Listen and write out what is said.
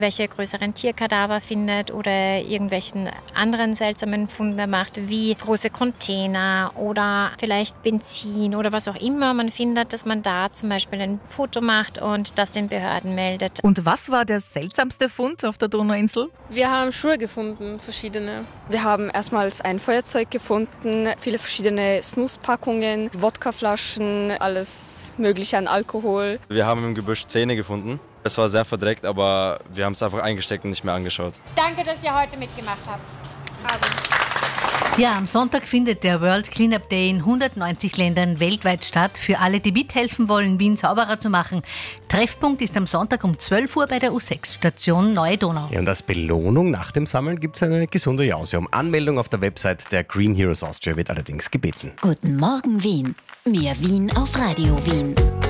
welche größeren Tierkadaver findet oder irgendwelchen anderen seltsamen Funde macht, wie große Container oder vielleicht Benzin oder was auch immer man findet, dass man da zum Beispiel ein Foto macht und das den Behörden meldet. Und was war der seltsamste Fund auf der Donauinsel? Wir haben Schuhe gefunden, verschiedene. Wir haben erstmals ein Feuerzeug gefunden, viele verschiedene Snuspackungen, Wodkaflaschen, alles Mögliche an Alkohol. Wir haben im Gebüsch Zähne gefunden. Es war sehr verdreckt, aber wir haben es einfach eingesteckt und nicht mehr angeschaut. Danke, dass ihr heute mitgemacht habt. Ja, am Sonntag findet der World Cleanup Day in 190 Ländern weltweit statt. Für alle, die mithelfen wollen, Wien sauberer zu machen. Treffpunkt ist am Sonntag um 12 Uhr bei der U6-Station Neue Donau. Ja, und als Belohnung nach dem Sammeln gibt es eine gesunde Jause. Um Anmeldung auf der Website der Green Heroes Austria wird allerdings gebeten. Guten Morgen Wien. Mehr Wien auf Radio Wien.